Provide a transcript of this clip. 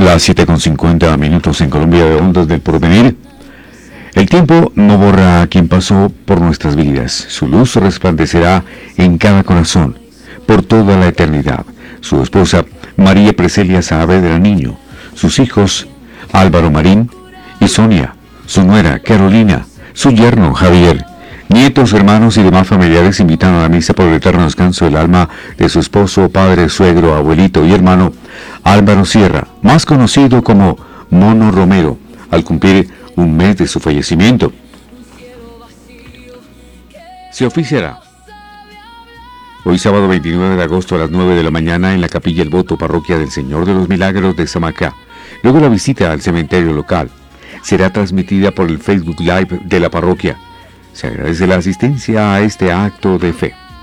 Las 7:50 en Colombia de Ondas del Porvenir. El tiempo no borra a quien pasó por nuestras vidas. Su luz resplandecerá en cada corazón, por toda la eternidad. Su esposa, María Preselia Saavedra Niño. Sus hijos, Álvaro Marín y Sonia. Su nuera, Carolina. Su yerno, Javier. Nietos, hermanos y demás familiares invitan a la misa por el eterno descanso del alma de su esposo, padre, suegro, abuelito y hermano, Álvaro Sierra, más conocido como Mono Romero, al cumplir un mes de su fallecimiento. Se oficiará hoy sábado 29 de agosto a las 9 de la mañana en la Capilla El Voto, Parroquia del Señor de los Milagros de Samacá. Luego la visita al cementerio local será transmitida por el Facebook Live de la parroquia. Se agradece la asistencia a este acto de fe.